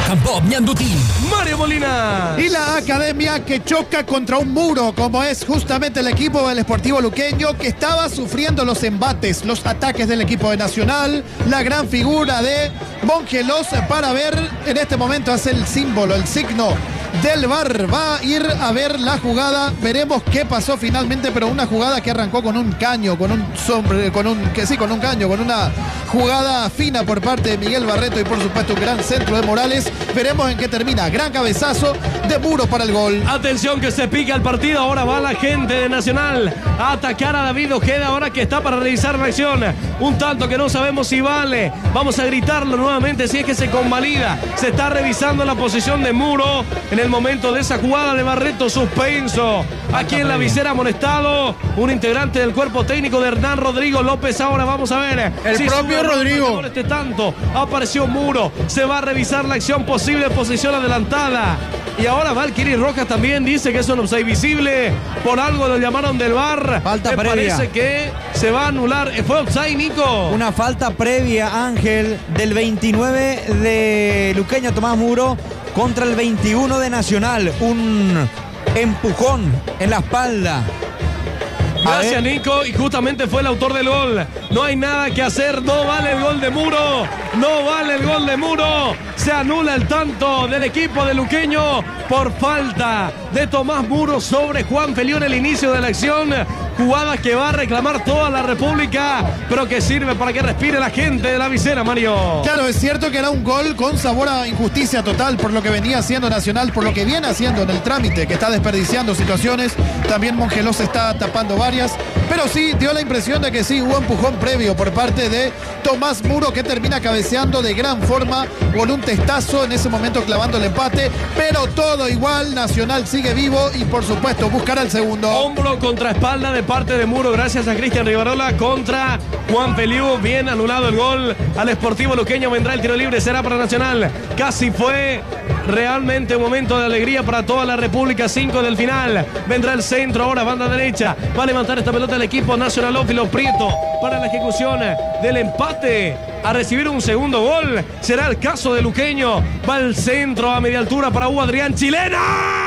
Johan Bob Ñandutín, Mario Molina. Y la academia que choca contra un muro, como es justamente el equipo del Sportivo Luqueño, que estaba sufriendo los embates, los ataques del equipo de Nacional. La gran figura de Mongelos para ver, en este momento hace el símbolo, el signo del VAR. Va a ir a ver la jugada, veremos qué pasó finalmente, pero una jugada que arrancó con un caño, con una jugada fina por parte de Miguel Barreto y por supuesto un gran centro de Morales. Veremos en qué termina. Gran cabezazo de Muro para el gol. Atención que se pica el partido. Ahora va la gente de Nacional a atacar a David Ojeda, ahora que está para realizar la acción. Un tanto que no sabemos si vale. Vamos a gritarlo nuevamente si es que se convalida. Se está revisando la posición de Muro en el momento de esa jugada de Barreto. Suspenso aquí en la visera, amonestado un integrante del cuerpo técnico de Hernán Rodrigo López. Ahora vamos a ver el propio Rodrigo. Este tanto apareció Muro, se va a revisar la acción, posible posición adelantada. Y ahora Valkyrie Rojas también dice que es un offside visible. Por algo lo llamaron del VAR. Falta Me previa. parece que se va a anular. ¿Fue offside, Nico? Una falta previa, Ángel, del 29 de Luqueño Tomás Muro contra el 21 de Nacional. Un empujón en la espalda. Gracias, Nico. Y justamente fue el autor del gol. No hay nada que hacer. No vale el gol de Muro. No vale el gol de Muro. Se anula el tanto del equipo de Luqueño por falta de Tomás Muro sobre Juan Feliu en el inicio de la acción. Jugada que va a reclamar toda la República, pero que sirve para que respire la gente de la visera, Mario. Claro, es cierto que era un gol con sabor a injusticia total por lo que venía haciendo Nacional, por lo que viene haciendo en el trámite, que está desperdiciando situaciones. También Mongelos está tapando varias, pero sí dio la impresión de que sí hubo empujón previo por parte de Tomás Muro, que termina cabeceando de gran forma con un testazo en ese momento clavando el empate, pero todo igual. Nacional sigue vivo y por supuesto buscará el segundo. Hombro contra espalda de parte de Muro, gracias a Cristian Rivarola contra Juan Feliu. Bien anulado el gol al Sportivo Luqueño. Vendrá el tiro libre, será para Nacional. Casi fue realmente un momento de alegría para toda la República. 5 del final. Vendrá el centro ahora, banda derecha. Va a levantar esta pelota el equipo nacionalófilo. Prieto para la ejecución del empate. A recibir un segundo gol será el caso de Luqueño. Va al centro a media altura para Hugo Adrián. ¡Chilena!